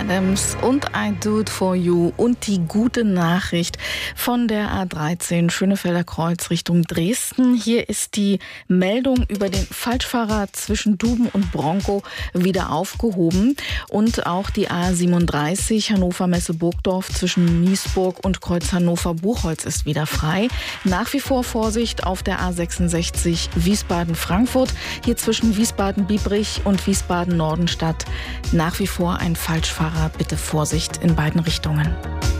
Adams und I Do It For You und die gute Nachricht von der A13 Schönefelder Kreuz Richtung Dresden. Hier ist die Meldung über den Falschfahrer zwischen Duben und Bronkow wieder aufgehoben und auch die A37 Hannover Messe Burgdorf zwischen Niesburg und Kreuz Hannover Buchholz ist wieder frei. Nach wie vor Vorsicht auf der A66 Wiesbaden-Frankfurt, hier zwischen Wiesbaden-Biebrich und Wiesbaden-Nordenstadt. Nach wie vor ein Falschfahrer, bitte Vorsicht in beiden Richtungen.